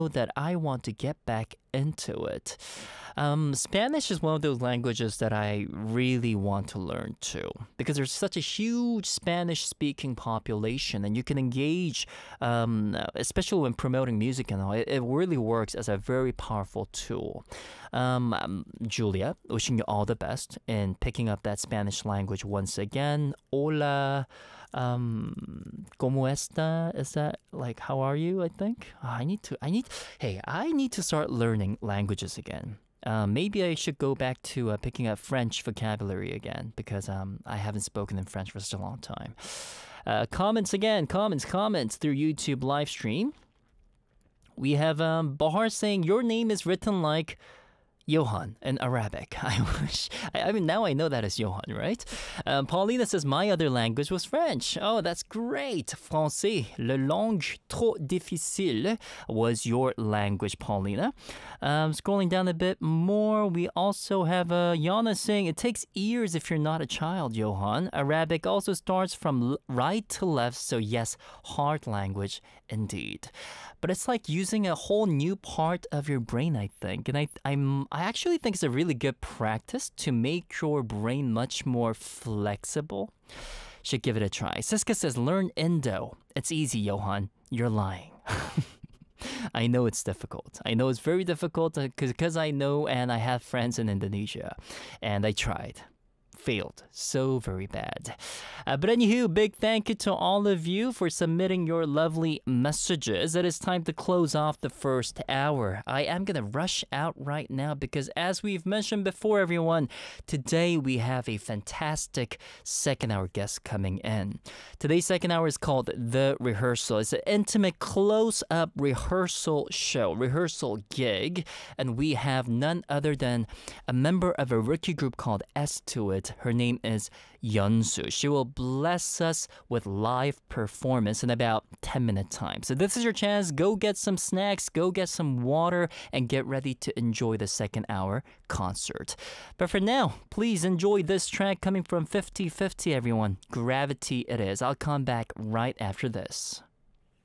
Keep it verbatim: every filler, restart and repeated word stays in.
that I want to get back into it. Um, Spanish is one of those languages that I really want to learn too, because there's such a huge Spanish-speaking population, and you can engage, um, especially when promoting music and all. It, it really works as a very powerful tool. Um, um, Julia, wishing you all the best in picking up that Spanish language once again. Hola, um, ¿cómo está? Is that like how are you? I think oh, I need to. I need. Hey, I need to start learning languages again. Uh, maybe I should go back to uh, picking up French vocabulary again because um, I haven't spoken in French for such a long time. Uh, comments again, comments, comments through YouTube live stream. We have um, Bahar saying, your name is written like Johan in Arabic. I wish. I, I mean, now I know that is Johan, right? Um, Paulina says, my other language was French. Oh, that's great. Français, le langue trop difficile was your language, Paulina. Um, scrolling down a bit more, we also have uh, Yana saying, it takes years if you're not a child, Johan. Arabic also starts from right to left, so yes, hard language indeed. But it's like using a whole new part of your brain, I think. And I, I'm, I actually think it's a really good practice to make your brain much more flexible. Should give it a try. Siska says, learn Indo. It's easy, Johan. You're lying. I know it's difficult. I know it's very difficult because I know and I have friends in Indonesia. And I tried. Failed so very bad. Uh, but anywho, big thank you to all of you for submitting your lovely messages. It is time to close off the first hour. I am going to rush out right now because as we've mentioned before, everyone, today we have a fantastic second hour guest coming in. Today's second hour is called The Rehearsal. It's an intimate close-up rehearsal show, rehearsal gig, and we have none other than a member of a rookie group called S to It. Her name is Yeonsu. She will bless us with live performance in about ten minute time. So this is your chance. Go get some snacks, go get some water, and get ready to enjoy the second hour concert. But for now, please enjoy this track coming from fifty fifty, everyone. Gravity it is. I'll come back right after this.